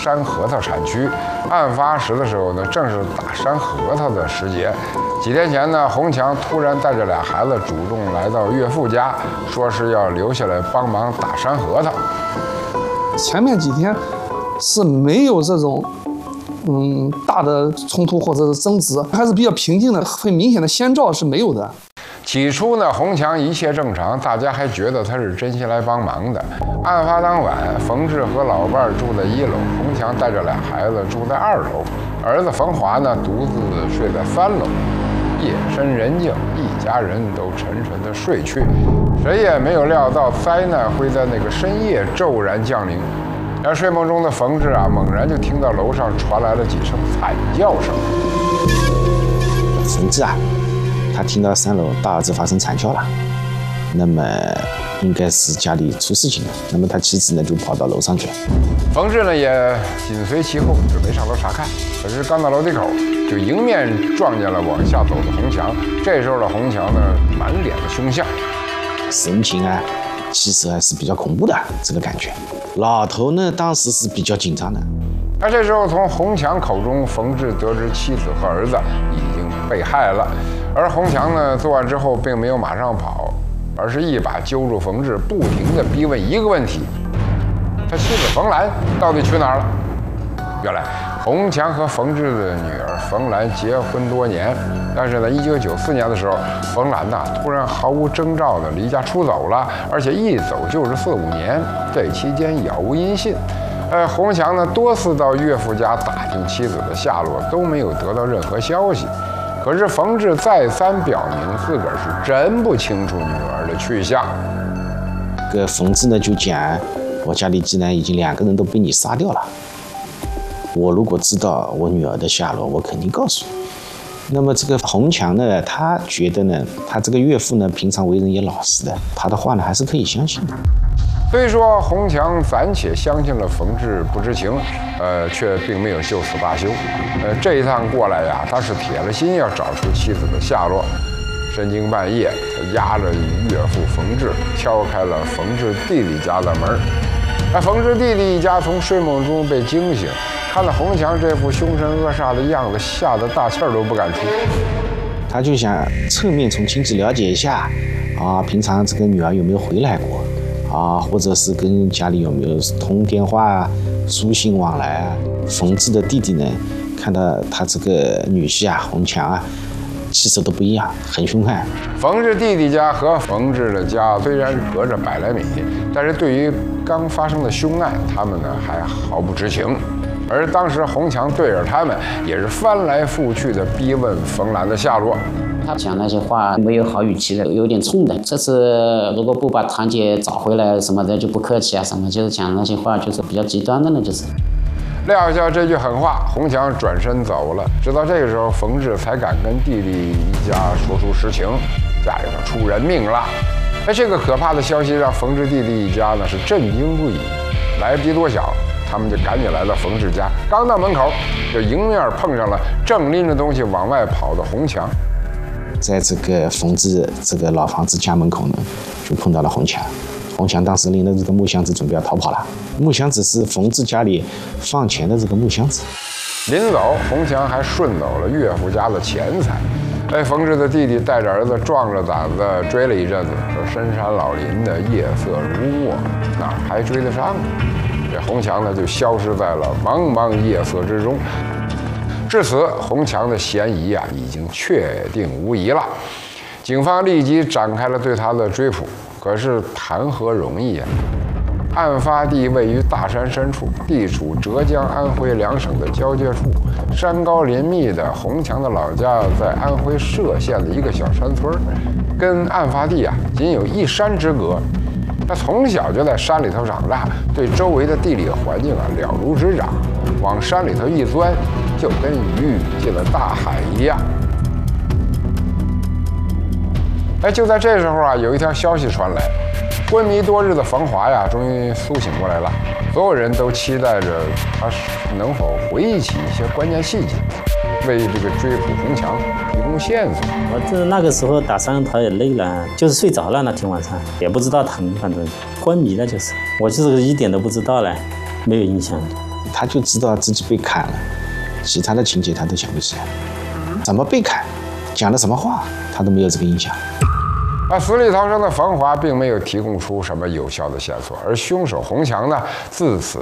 山核桃产区。案发时的时候呢，正是打山核桃的时节。几天前呢，洪强突然带着俩孩子主动来到岳父家，说是要留下来帮忙打山核桃。 前面几天是没有这种大的冲突或者是争执，还是比较平静的，很明显的先兆是没有的。 起初呢，洪强一切正常，大家还觉得他是真心来帮忙的。案发当晚，冯志和老伴住在1楼，洪强带着俩孩子住在2楼，儿子冯华呢独自睡在3楼。夜深人静，一家人都沉沉的睡去，谁也没有料到灾难会在那个深夜骤然降临。而睡梦中的冯志啊，猛然就听到楼上传来了几声惨叫声。 冯志啊，他听到3楼大儿子发生惨叫了，那么应该是家里出事情了。那么他妻子呢就跑到楼上去了。 冯志呢也紧随其后，准备上楼查看。可是刚到楼梯口，就迎面撞见了往下走的洪强。这时候的洪强呢，满脸的凶相， 神情啊，其实还是比较恐怖的这个感觉。老头呢，当时是比较紧张的。 而这时候从洪强口中，冯志得知妻子和儿子已经被害了。而洪强呢，作案之后并没有马上跑，而是一把揪住冯志，不停地逼问一个问题：他妻子冯兰到底去哪儿了？原来洪强和冯志的女儿冯兰结婚多年，但是呢，1994年的时候，冯兰呐突然毫无征兆地离家出走了，而且一走就是4、5年，这期间杳无音信。洪强呢多次到岳父家打听妻子的下落，都没有得到任何消息。可是冯志再三表明自个儿是真不清楚女儿的去向。 这个冯志呢就讲，我家里既然已经2个人都被你杀掉了，我如果知道我女儿的下落，我肯定告诉你。那么这个洪强呢，他觉得呢，他这个岳父呢，平常为人也老实的，他的话呢还是可以相信的。 虽说洪强暂且相信了冯志不知情，却并没有就此罢休。这一趟过来呀，他是铁了心要找出妻子的下落。深更半夜，他押着岳父冯志敲开了冯志弟弟家的门。冯志弟弟一家从睡梦中被惊醒，看到洪强这副凶神恶煞的样子，吓得大气儿都不敢出。 他就想侧面从亲戚了解一下，平常这个女儿有没有回来过。或者是跟家里有没有通电话、书信往来啊？冯志的弟弟呢，看到他这个女婿啊，洪强啊，气色都不一样，很凶悍。 冯志弟弟家和冯志的家虽然隔着100来米，但是对于刚发生的凶案，他们呢还毫不知情。而当时洪强对着他们也是翻来覆去的逼问冯兰的下落。 他讲那些话没有好语气的，有点冲的。这次如果不把堂姐找回来什么的，就不客气啊什么，就是讲那些话就是比较极端的了，就是。 撂下这句狠话，洪强转身走了。直到这个时候，冯志才敢跟弟弟一家说出实情，家里头出人命了。这个可怕的消息让冯志弟弟一家呢是震惊不已，来不及多想，他们就赶紧来到冯志家。刚到门口，就迎面碰上了正拎着东西往外跑的洪强。 在这个冯志这个老房子家门口呢，就碰到了洪强。洪强当时拎着这个木箱子准备要逃跑了。木箱子是冯志家里放钱的这个木箱子。 临走，洪强还顺走了岳父家的钱财。冯志的弟弟带着儿子壮着胆子追了一阵子，可深山老林的夜色如墨，哪还追得上呢？这洪强呢就消失在了茫茫夜色之中。至此，洪强的嫌疑啊已经确定无疑了。警方立即展开了对他的追捕，可是谈何容易啊！案发地位于大山深处，地处浙江、安徽2省的交界处，山高林密的。洪强的老家在安徽歙县的一个小山村，跟案发地啊仅有1山之隔。他从小就在山里头长大，对周围的地理环境啊了如指掌。往山里头一钻，就跟鱼进了大海一样。就在这时候啊，有一条消息传来，昏迷多日的冯华呀，终于苏醒过来了。所有人都期待着他能否回忆起一些关键细节，为这个追捕洪强提供线索。 我那个时候打3个桃也累了，就是睡着了，那天晚上也不知道疼，反正昏迷了就是。我就是一点都不知道了，没有印象。 他就知道自己被砍了，其他的情节他都想不起来，怎么被砍，讲了什么话，他都没有这个印象。 死里逃生的冯华并没有提供出什么有效的线索，而凶手洪强呢，自此